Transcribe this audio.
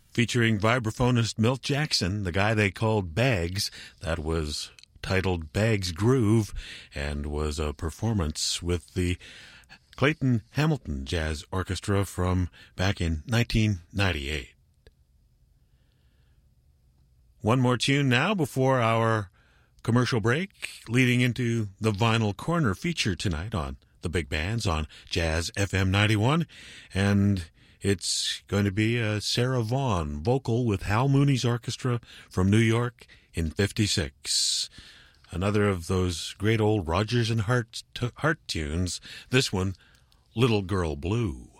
featuring vibraphonist Milt Jackson, the guy they called Bags. That was titled Bags Groove and was a performance with the Clayton Hamilton Jazz Orchestra from back in 1998. One more tune now before our commercial break, leading into the Vinyl Corner feature tonight on the big bands on Jazz FM 91, and it's going to be a Sarah Vaughan vocal with Hal Mooney's orchestra from New York in '56. Another of those great old Rodgers and Hart tunes. This one, Little Girl Blue.